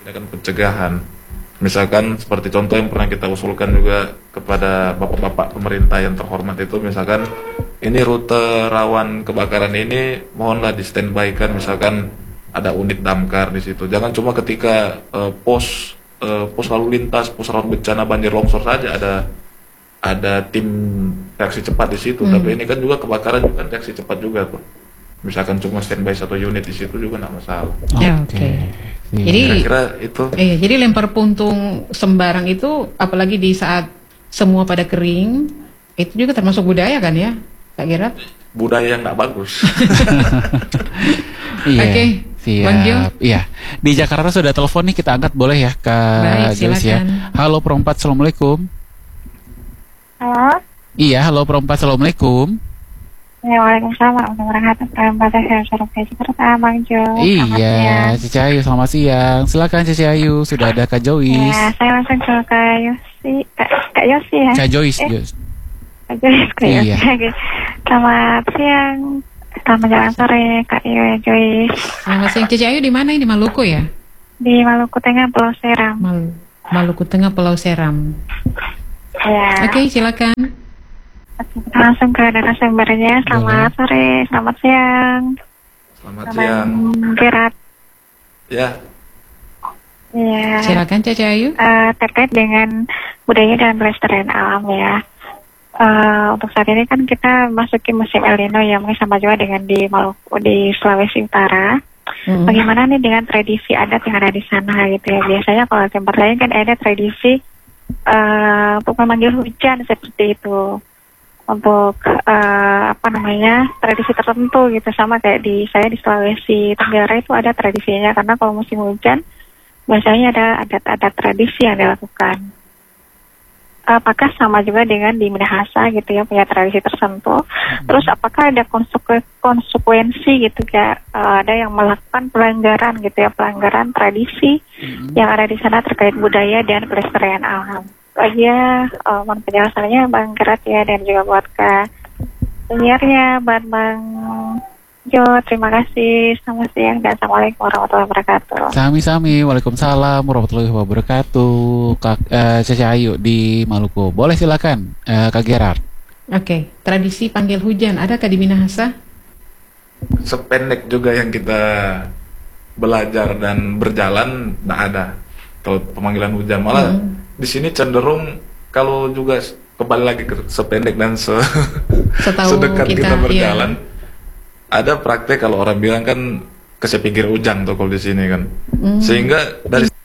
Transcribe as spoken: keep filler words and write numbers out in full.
tindakan pencegahan. Misalkan seperti contoh yang pernah kita usulkan juga kepada bapak-bapak pemerintah yang terhormat itu, misalkan ini rute rawan kebakaran ini mohonlah di standby kan, misalkan ada unit damkar di situ. Jangan cuma ketika uh, pos uh, pos lalu lintas, pos rawan bencana banjir longsor saja ada ada tim reaksi cepat di situ, hmm. tapi ini kan juga kebakaran juga kan reaksi cepat juga tuh. Misalkan cuma standby satu unit di situ juga nggak masalah. Ya, oke. Okay. Iya. Jadi kira-kira itu. Eh, jadi lempar puntung sembarang itu, apalagi di saat semua pada kering, itu juga termasuk budaya kan ya, Kak Gerard? Budaya yang nggak bagus. Iya. Oke. Siap. Iya. Di Jakarta sudah telepon nih, kita angkat boleh ya, Kak Joyce ya. Halo Perempat, assalamualaikum. Halo. Iya, halo Perempat, assalamualaikum. Ya, waalaikumsalam warahmatullahi wabarakatuh. Perempat saya suruh Jakarta, Bang Jo. Iya, Cici Ayu, selamat siang. Silakan Cici Ayu, sudah ada Kak Joyce. Ya, saya langsung ke Kak Yosi, Kak, Kak Yosi ya. Kak Joyce, eh, Joyce. Kak Joyce, Kak Iya. Yosi. Selamat siang. Selamat menjelang sore, Kak Joyce. Selamat siang, Cici Ayu di mana ini, Maluku ya? Di Maluku Tengah, Pulau Seram. Mal Maluku Tengah, Pulau Seram. Ya. Oke, okay, silakan. Langsung ke narasumbernya. Selamat sore, selamat siang. Selamat siang. Gerard. Ya. Ya. Silakan Cici Ayu. Uh, terkait dengan budaya dan pelestarian alam ya. Uh, untuk saat ini kan kita masuki musim El Nino yang mungkin sama juga dengan di Maluku, di Sulawesi Utara. Hmm. Bagaimana nih dengan tradisi adat yang ada di sana gitu ya? Biasanya kalau tempat lain kan ada tradisi uh, untuk memanggil hujan seperti itu. Untuk uh, apa namanya tradisi tertentu gitu, sama kayak di saya di Sulawesi Tenggara itu ada tradisinya, karena kalau musim hujan biasanya ada adat-adat tradisi yang dilakukan. Apakah sama juga dengan di Minahasa gitu ya, punya tradisi tertentu? Hmm. Terus apakah ada konseku- konsekuensi gitu ya, uh, ada yang melakukan pelanggaran gitu ya, pelanggaran tradisi hmm. yang ada di sana terkait budaya dan pelestarian alam? Aja uh, mohon penjelasannya Bang Gerard ya, dan juga buat Kak penyiarnya Bang Bang Jo, terima kasih. Selamat siang dan assalamualaikum warahmatullahi wabarakatuh. Sami-sami, waalaikumsalam warahmatullahi wabarakatuh. Kak uh, Cici Ayu di Maluku, boleh silakan uh, Kak Gerard. Oke, okay. Tradisi panggil hujan adakah di Minahasa? Sependek juga yang kita belajar dan berjalan, tidak ada. Kalau pemanggilan hujan malah hmm. di sini cenderung kalau juga kembali lagi ke sependek dan se sedekat kita, kita berjalan, iya. Ada praktek kalau orang bilang kan ke sepinggir ujang tuh kalau di sini kan, hmm. sehingga dari